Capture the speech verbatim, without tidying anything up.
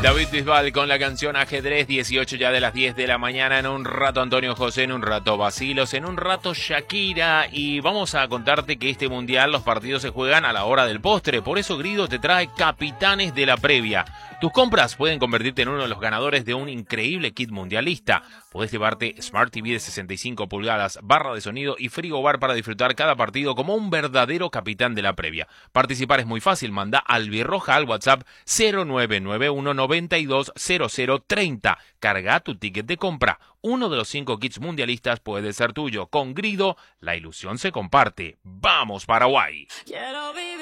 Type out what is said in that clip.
David Bisbal con la canción Ajedrez, dieciocho ya de las diez de la mañana. En un rato Antonio José, en un rato Basilos, en un rato Shakira. Y vamos a contarte que este mundial los partidos se juegan a la hora del postre. Por eso Grido te trae Capitanes de la Previa. Tus compras pueden convertirte en uno de los ganadores de un increíble kit mundialista. Podés llevarte Smart T V de sesenta y cinco pulgadas, barra de sonido y frigobar para disfrutar cada partido como un verdadero capitán de la previa. Participar es muy fácil, manda albirroja al WhatsApp cero nueve nueve uno noventa y dos cero cero treinta. Carga tu ticket de compra. Uno de los cinco kits mundialistas puede ser tuyo. Con Grido, la ilusión se comparte. ¡Vamos, Paraguay! Quiero vivir.